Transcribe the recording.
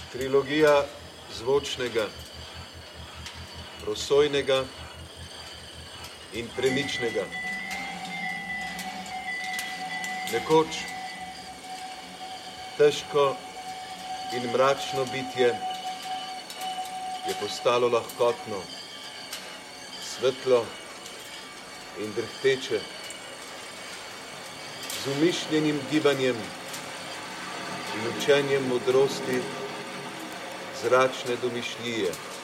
Trilogija zvočnega, prosojnega in premičnega. Nekoč težko in mračno bitje je postalo lahkotno, svetlo in drhteče, z umišljenim gibanjem in učenjem modrosti zračne domišljije.